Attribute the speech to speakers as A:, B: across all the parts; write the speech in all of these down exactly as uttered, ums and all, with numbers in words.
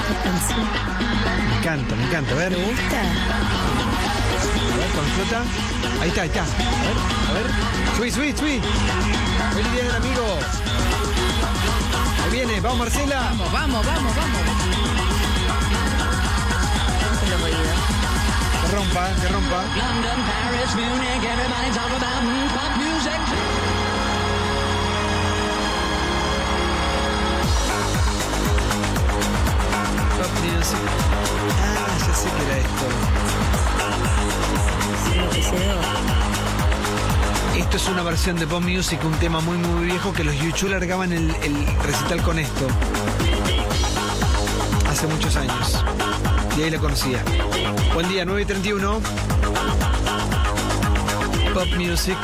A: Me encanta, me encanta. A ver.
B: ¿Te gusta?
A: A ver, con flota. Ahí está, ahí está. A ver, a ver. Subí, subí, subí. Feliz día del amigo. Ahí viene, vamos Marcela.
B: Vamos, vamos, vamos, vamos. Rompe los oídos.
A: Que rompa, que rompa.
C: London, Paris, Munich, everybody talk about mm, pop music.
A: Pop music. Ah, ya sé que era esto.
B: Sí, lo que se dio.
A: Esto es una versión de Pop Music, un tema muy muy viejo que los U dos largaban el, el recital con esto. Hace muchos años. Y ahí lo conocía. Buen día, nueve y treinta y uno. Pop Music.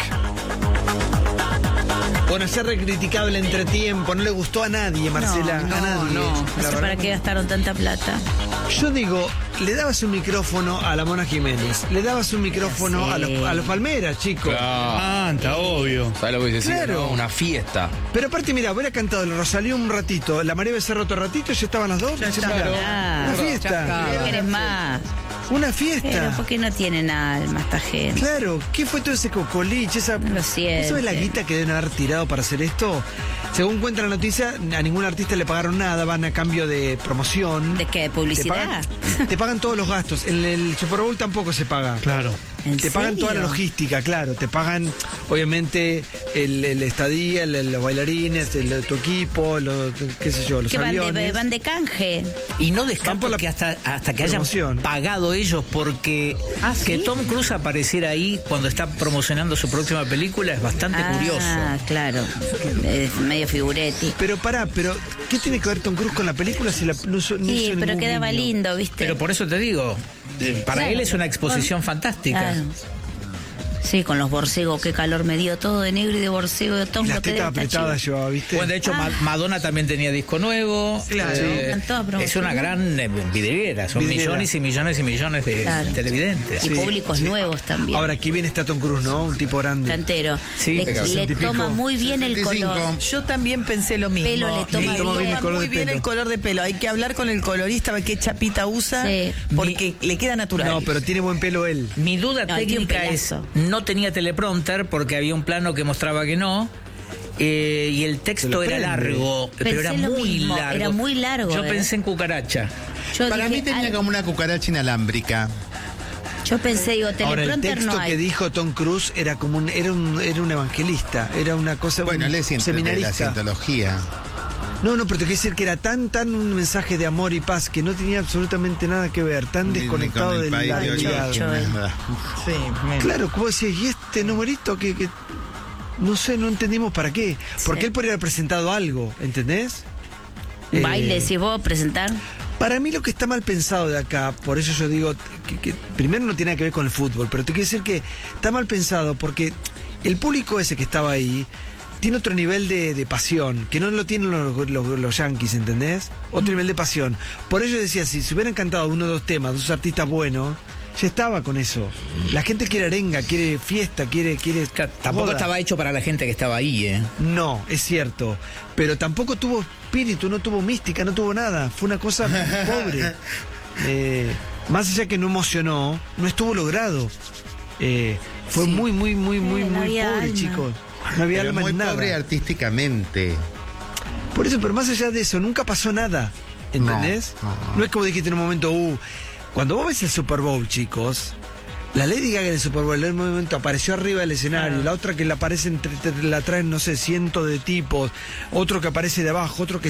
A: Bueno, se ha recriticado el entretiempo, no le gustó a nadie, Marcela,
B: No,
A: a nadie.
B: no, no
A: La
B: sé
A: verdad.
B: para qué gastaron tanta plata.
A: Yo digo, le dabas un micrófono a la Mona Jiménez, le dabas un micrófono
B: Sí.
A: a los, a los Palmeras, chicos.
D: Ah, está obvio.
E: ¿Sabes lo que dice?
A: Claro.
E: Una fiesta.
A: Pero aparte, mira, hubiera cantado el Rosalía un ratito, la María Becerra otro ratito, ya estaban las dos.
D: Ya
A: Mirá,
D: está.
B: Ah,
A: Una fiesta.
B: ¿qué querés más?
A: Una
B: Pero
A: fiesta.
B: porque no tienen alma esta gente.
A: Claro, ¿qué fue todo ese cocoliche? Esa,
B: No lo sienten.
A: ¿Eso es la guita que deben haber tirado para hacer esto? Según cuenta la noticia, a ningún artista le pagaron nada, van a cambio de promoción.
B: ¿De qué? ¿De
A: Te
B: publicidad?
A: pagan, te pagan todos los gastos. En el Super Bowl tampoco se paga.
D: Claro.
B: ¿En
A: Te pagan
B: serio?
A: toda la logística, claro. Te pagan, obviamente, el, el estadía, el- el- los bailarines, el- tu equipo, los, qué sé yo, los
B: ¿Qué van
A: aviones.
B: de, van de canje?
F: Y no
A: Van
F: descarto
A: por la
F: que hasta, hasta que hayan
A: promoción.
F: pagado ellos, porque
B: Ah,
F: que
B: ¿sí?
F: Tom Cruise apareciera ahí cuando está promocionando su próxima película es bastante
B: Ah,
F: curioso.
B: claro. Es medio figuretti.
A: Pero pará, pero ¿qué tiene que ver Tom Cruise con la película si la no hizo, no
B: Sí,
A: hizo
B: pero
A: ningún
B: quedaba
A: guiño?
B: lindo, ¿viste?
F: Pero por eso te digo, eh, para
B: Claro.
F: él es una exposición fantástica.
B: Claro. Sí, con los borcegos, qué calor me dio, todo de negro y de borcego, de
A: Y
B: tongo.
A: las
B: te
A: tetas
B: debe estar
A: apretadas
B: chivo.
A: llevaba, ¿viste?
F: Bueno, de hecho,
B: Ah.
F: Ma- Madonna también tenía disco nuevo.
B: Claro.
F: Eh,
B: Están todas
F: es
B: promocionando.
F: una gran eh, vidriera. Son
A: Vidriera.
F: millones y millones y millones de
B: Claro.
F: televidentes.
B: Y
A: Sí,
B: públicos
A: sí.
B: nuevos también.
A: Ahora, qué bien está Tom Cruise, ¿no? Un tipo grande.
B: Cantero.
F: Sí,
B: le,
F: pega,
B: le
A: sesenta y pico.
B: toma muy bien el color.
G: Yo también pensé lo mismo.
B: Pelo le toma
G: Le
A: bien. bien el color
G: muy
A: de
G: bien
A: pelo.
G: el color de pelo. Hay que hablar con el colorista a ver qué chapita usa,
B: Sí.
G: porque le queda natural.
A: No, pero tiene buen pelo él.
F: Mi duda
B: No, tiene un
F: técnica es,
B: pelazo.
F: no tenía teleprompter porque había un plano que mostraba que no, eh, y el
A: Se
F: texto
A: lo
F: era
A: prende.
F: largo, pero era
B: Pensé lo
F: muy
B: mismo,
F: largo.
B: era muy largo,
F: Yo
B: eh.
F: pensé en cucaracha.
B: Yo
H: Para
B: dije,
H: mí tenía
B: al-
H: como una cucaracha inalámbrica.
B: Yo pensé, digo,
A: Ahora, el
B: teleprompter
A: texto
B: no hay.
A: que dijo Tom Cruise era como un, era un, era un evangelista, era una cosa,
H: Bueno,
A: un
H: él es cient- de la
A: seminarista.
H: cientología.
A: No, no, pero te quiero decir que era tan, tan un mensaje de amor y paz que no tenía absolutamente nada que ver, tan desconectado
H: Con el
A: de
H: país
A: la
H: de
A: realidad.
H: origen,
B: Choy.
H: nada.
G: Sí, me-
A: Claro, como decías, y este numerito que, que no sé, no entendimos para qué. Porque
B: Sí.
A: él podría haber presentado algo, ¿entendés?
B: Un
A: Eh,
B: baile, decís vos, presentar.
A: Para mí lo que está mal pensado de acá, por eso yo digo que, que primero no tiene nada que ver con el fútbol, pero te quiero decir que está mal pensado porque el público ese que estaba ahí tiene otro nivel de, de pasión, que no lo tienen los, los, los yankees, ¿entendés? Otro nivel de pasión. Por ello decía, si se hubieran cantado uno o dos temas, dos artistas buenos, ya estaba con eso. La gente quiere arenga, quiere fiesta, quiere... quiere
F: Tampoco
A: joda.
F: estaba hecho para la gente que estaba ahí, ¿eh?
A: No, es cierto. Pero tampoco tuvo espíritu, no tuvo mística, no tuvo nada. Fue una cosa pobre. Eh, más allá que no emocionó, no estuvo logrado. Eh, fue
B: Sí.
A: muy, muy, muy, muy,
B: Eh, no
A: muy
B: había
A: pobre,
B: alma.
A: chicos. No había
H: Pero
A: alma
H: muy
A: en nada.
H: pobre artísticamente.
A: Por eso, pero más allá de eso, nunca pasó nada. ¿Entendés?
H: No,
A: No,
H: no, no.
A: es como dijiste en un momento, uh, cuando vos ves el Super Bowl, chicos, la Lady Gaga en el Super Bowl en un momento apareció arriba del escenario, la otra que la aparece entre- la traen, no sé, cientos de tipos, otro que aparece de abajo, otro que